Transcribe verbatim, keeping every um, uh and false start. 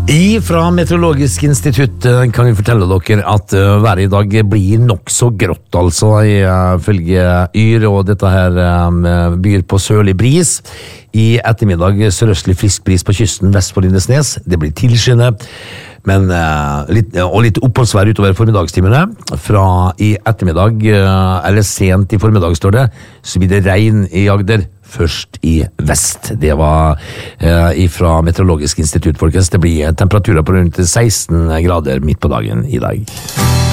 Fra Meteorologisk institutt kan vi fortelle dere at uh, været i dag blir nok så grått, altså, ifølge Yr, og dette her um, byr på sørlig bris. I ettermiddag sørøstlig frisk bris på kysten vest for Lindesnes. Det blir tilskyende, men uh, litt, og litt oppholdsvær utover formiddagstimene. Fra i ettermiddag, uh, eller sent i formiddag står det, så blir det regn i Agder. Først i vest. Det var eh, fra Meteorologisk institutt, folkens. Det blir temperaturer på rundt seksten grader midt på dagen i dag.